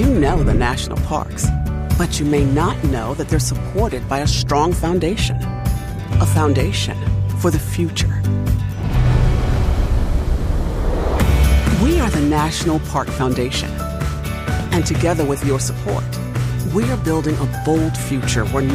You know the national parks, but you may not know that they're supported by a strong foundation. A foundation for the future. We are the National Park Foundation. And together with your support, we are building a bold future where